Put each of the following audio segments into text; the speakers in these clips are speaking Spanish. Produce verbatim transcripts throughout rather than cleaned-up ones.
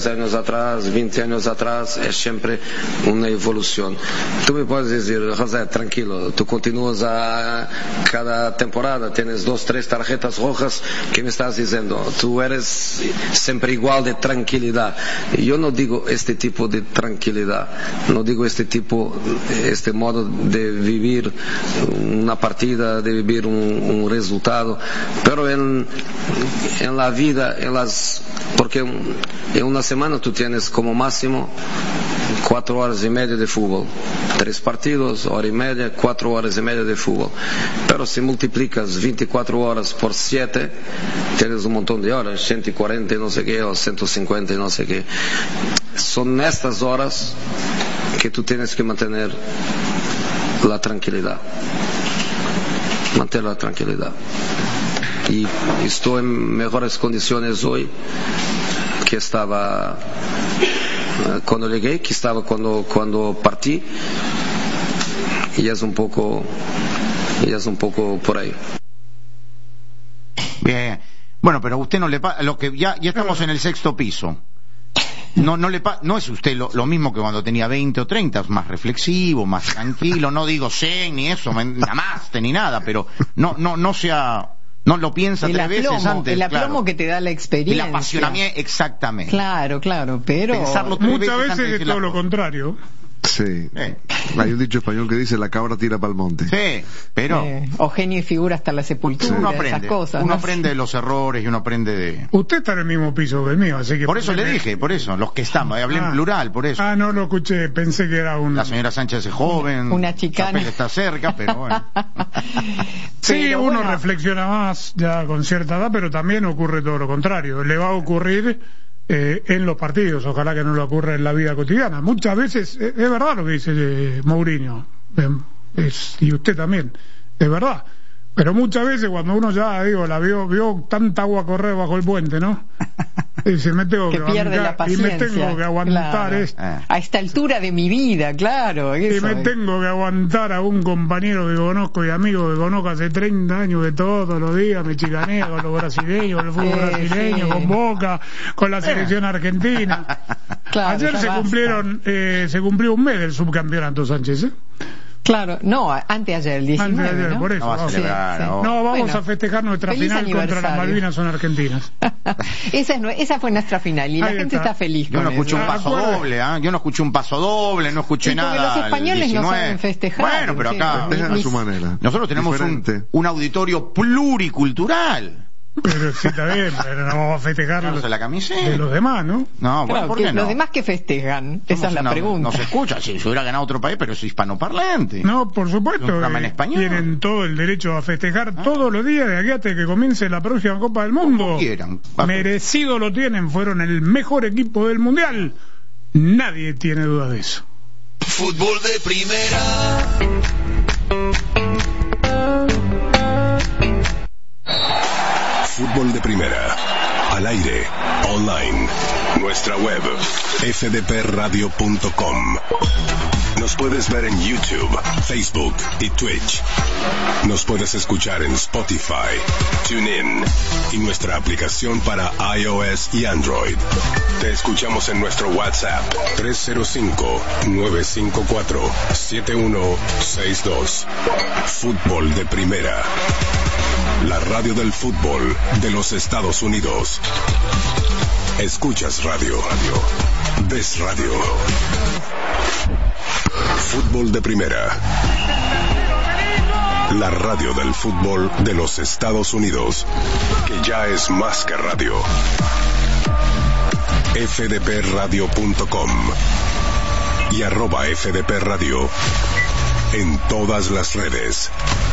años atrás, veinte años atrás, es siempre una evolución. Tú me puedes decir, José, tranquilo, tú continúas a cada temporada, tienes dos, tres tarjetas rojas, ¿qué me estás diciendo? Tú eres siempre igual de tranquilidad. Yo no digo este tipo de tranquilidad, no digo este tipo, este modo de vivir una partida, de vivir un, un resultado, pero en, en la vida, en las, porque en una semana tú tienes como máximo cuatro horas y media de fútbol, tres partidos, hora y media, cuatro horas y media de fútbol, pero si multiplicas veinticuatro horas por siete, tienes un montón de horas, ciento cuarenta y no sé qué, o ciento cincuenta y no sé qué. Son estas horas que tú tienes que mantener la tranquilidad, mantener la tranquilidad. Y estoy en mejores condiciones hoy que estaba cuando llegué, que estaba cuando cuando partí, y es un poco y es un poco por ahí. Bien, bueno, pero a usted no le pasa lo que ya ya estamos en el sexto piso. No no le pa, no es usted lo, lo mismo que cuando tenía veinte o treinta, es más reflexivo, más tranquilo, no digo zen ni eso, nada más ni nada, pero no no no sea no lo piensa el tres aplomo, veces antes. El aplomo, claro, que te da la experiencia. el apasionamiento, exactamente. Claro, claro, pero pensarlo tres muchas veces, veces es todo lo contrario. Sí. Eh. Hay un dicho español que dice la cabra tira pa'l monte. Sí, pero eh, o genio y figura hasta la sepultura, uno esas aprende, cosas. uno ¿no? aprende de los errores y uno aprende de... Usted está en el mismo piso que el mío, así que... Por eso le que... dije, por eso, los que estamos, hablé ah, en plural, por eso. Ah, no lo escuché, pensé que era un... La señora Sánchez es joven, una chicana. Chapel está cerca, pero bueno. Sí, pero uno bueno, reflexiona más ya con cierta edad, pero también ocurre todo lo contrario. Le va a ocurrir eh, en los partidos, ojalá que no le ocurra en la vida cotidiana. Muchas veces, eh, es verdad lo que dice eh, Mourinho, eh, es, y usted también, es verdad. Pero muchas veces cuando uno ya, digo, la vio, vio tanta agua correr bajo el puente, ¿no? Y se me tengo que, que pierde bancar, la paciencia. Y me tengo que aguantar claro. esto. A esta altura de mi vida, claro. Eso, Y me eh. tengo que aguantar a un compañero que conozco y amigo que conozco hace treinta años, que todos los días me chicanea con los brasileños, con el fútbol Eh, brasileño, sí. con Boca, con la selección argentina. Claro, Ayer ya se basta. cumplieron, eh, se cumplió un mes del subcampeonato, Sánchez, ¿eh? Claro, no, anteayer, el diecinueve, Antes de ayer, ¿no? por eso. No va a vamos. celebrar, Sí, sí. no. No, vamos Bueno, a festejar nuestra feliz final contra las aniversario. Malvinas, son argentinas. esa, es, nue- esa fue nuestra final y la Ahí gente está. está feliz Yo con no escuché un eso. paso Acuerde. doble, ¿eh? Yo no escuché un paso doble, no escuché Sí, porque nada. los al españoles no diecinueve. saben festejar, Bueno, pero sí. acá Festejan a mis- su manera. nosotros tenemos un, Diferente. un auditorio pluricultural. Pero sí, está bien, pero no vamos a festejar Carlos los- de la camiseta. de los demás, ¿no? No, bueno, Claro, ¿por que qué no? los demás que festejan, esa Somos es la una- pregunta. No se escucha, si se hubiera ganado otro país, pero es hispanoparlante. No, por Un supuesto. programa en eh, español. tienen todo el derecho a festejar todos los días de aquí hasta que comience la próxima Copa del Mundo. Como quieran. Merecido lo tienen, fueron el mejor equipo del Mundial. Nadie tiene duda de eso. Fútbol de primera. Fútbol de primera. Al aire. Online. Nuestra web. f d p radio punto com. Nos puedes ver en YouTube, Facebook y Twitch. Nos puedes escuchar en Spotify, TuneIn y nuestra aplicación para iOS y Android. Te escuchamos en nuestro WhatsApp tres cero cinco, nueve cinco cuatro, siete uno seis dos. Fútbol de primera. La radio del fútbol de los Estados Unidos. Escuchas radio. Ves radio. Fútbol de primera. La radio del fútbol de los Estados Unidos, que ya es más que radio. f d p radio punto com y arroba F D P Radio en todas las redes.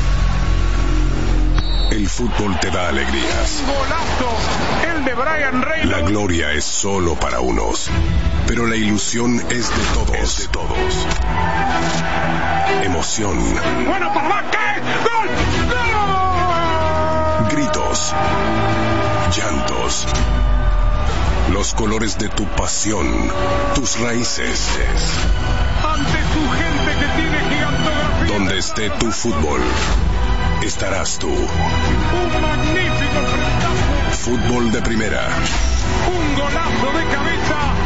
El fútbol te da alegrías. Golazo, el de Brian Reynolds. La gloria es solo para unos, pero la ilusión es de todos. Es de todos. Emoción. Bueno, para Vaca, gol, gol. Gritos. Llantos. Los colores de tu pasión. Tus raíces. Ante su gente que tiene gigantografía. Donde esté tu fútbol, estarás tú. Un magnífico espectáculo. Fútbol de primera. Un golazo de cabeza.